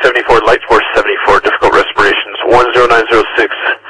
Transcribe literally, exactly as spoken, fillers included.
seventy-four, Light Force seventy-four, difficult respirations, one zero nine zero six.